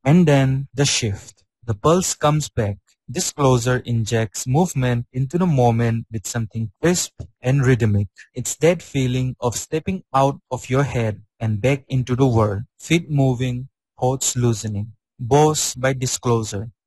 And then the shift. The pulse comes back. Disclosure injects movement into the moment with something crisp and rhythmic. It's that feeling of stepping out of your head and back into the world. Feet moving, thoughts loosening. Bows by disclosure.